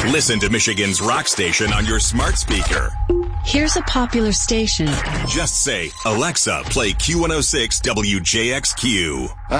Listen to Michigan's rock station on your smart speaker. Here's a popular station. Just say, Alexa, play Q106 WJXQ.